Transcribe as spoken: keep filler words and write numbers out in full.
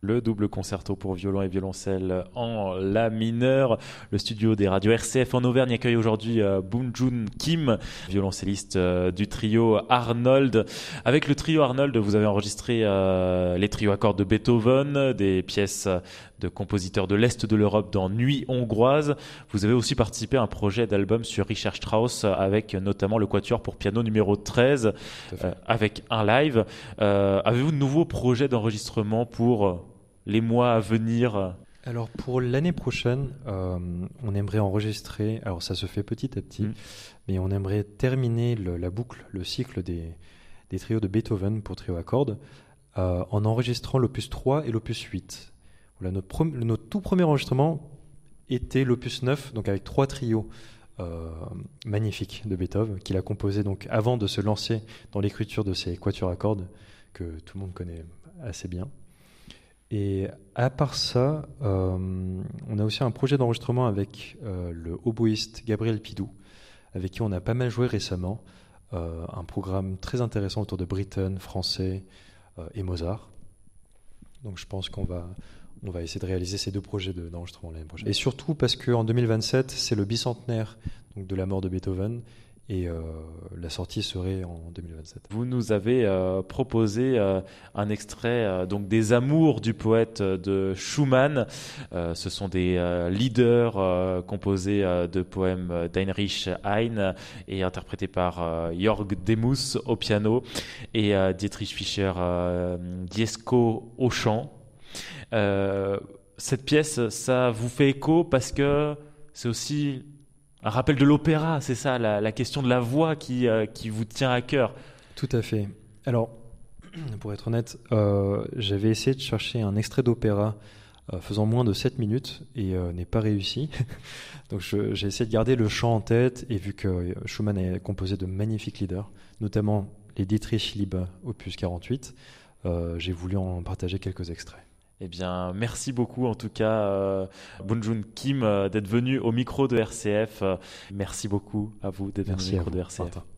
Le double concerto pour violon et violoncelle en la mineur. Le studio des radios R C F en Auvergne accueille aujourd'hui euh, Boonjoon Kim, violoncelliste euh, du trio Arnold. Avec le trio Arnold, vous avez enregistré euh, les trios à cordes de Beethoven, des pièces de compositeurs de l'Est de l'Europe dans Nuit hongroise. Vous avez aussi participé à un projet d'album sur Richard Strauss avec notamment le quatuor pour piano numéro treize, euh, avec un live. Euh, avez-vous de nouveaux projets d'enregistrement pour les mois à venir? Alors pour l'année prochaine, euh, on aimerait enregistrer, alors ça se fait petit à petit, mmh. mais on aimerait terminer le, la boucle, le cycle des, des trios de Beethoven pour trio à cordes, euh, en enregistrant l'opus trois et l'opus huit. Voilà, notre, pre- notre tout premier enregistrement était l'opus neuf, donc avec trois trios euh, magnifiques de Beethoven, qu'il a composé donc avant de se lancer dans l'écriture de ces quatuors à cordes, que tout le monde connaît assez bien. Et à part ça, euh, on a aussi un projet d'enregistrement avec euh, le oboïste Gabriel Pidou, avec qui on a pas mal joué récemment. Euh, un programme très intéressant autour de Britten, français euh, et Mozart. Donc je pense qu'on va, on va essayer de réaliser ces deux projets de, d'enregistrement l'année prochaine. Et surtout parce qu'en deux mille vingt-sept, c'est le bicentenaire donc, de la mort de Beethoven. Et euh, la sortie serait en deux mille vingt-sept. Vous nous avez euh, proposé euh, un extrait euh, donc des Amours du poète euh, de Schumann. Euh, ce sont des euh, leaders euh, composés euh, de poèmes d'Heinrich Heine et interprétés par euh, Jörg Demus au piano et euh, Dietrich Fischer euh, Diesco au chant. Euh, cette pièce, ça vous fait écho parce que c'est aussi un rappel de l'opéra, c'est ça, la, la question de la voix qui, euh, qui vous tient à cœur. Tout à fait. Alors, pour être honnête, euh, j'avais essayé de chercher un extrait d'opéra euh, faisant moins de sept minutes et euh, n'ai pas réussi. Donc je, j'ai essayé de garder le chant en tête et vu que Schumann a composé de magnifiques leaders, notamment les Dietrich Liebe, opus quarante-huit, euh, j'ai voulu en partager quelques extraits. Eh bien, merci beaucoup en tout cas, euh, Boonjoon Kim, euh, d'être venu au micro de R C F. Euh, merci beaucoup à vous d'être merci venu au micro vous, de R C F. Martin.